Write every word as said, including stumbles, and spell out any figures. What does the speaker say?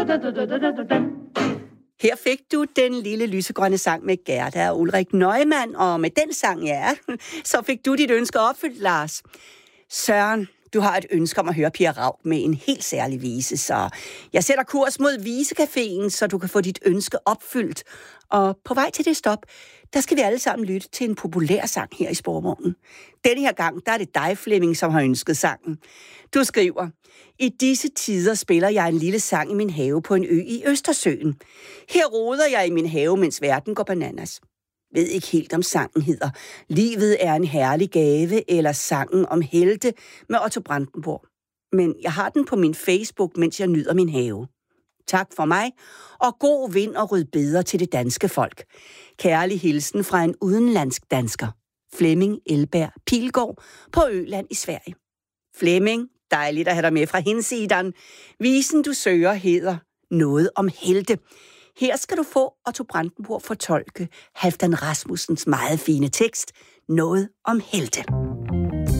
Her fik du Den lille lysegrønne sang med Gerda og Ulrik Neumann, og med den sang, ja, så fik du dit ønske opfyldt, Lars. Søren, du har et ønske om at høre Pia Raug med en helt særlig vise, så jeg sætter kurs mod Visecaféen, så du kan få dit ønske opfyldt. Og på vej til det stop, der skal vi alle sammen lytte til en populær sang her i Sporvognen. Denne her gang, der er det dig, Flemming, som har ønsket sangen. Du skriver: I disse tider spiller jeg en lille sang i min have på en ø i Østersøen. Her roder jeg i min have, mens verden går bananas. Ved ikke helt, om sangen hedder Livet er en herlig gave, eller Sangen om helte med Otto Brandenburg. Men jeg har den på min Facebook, mens jeg nyder min have. Tak for mig, og god vind og rødbeder til det danske folk. Kærlig hilsen fra en udenlandsk dansker. Flemming Elberg Pilgaard på Øland i Sverige. Flemming, dejligt at have dig med fra hinsidan. Visen, du søger, hedder Noget om helte. Her skal du få Otto Brandenburg fortolke Halfdan Rasmussens meget fine tekst, Noget om helte.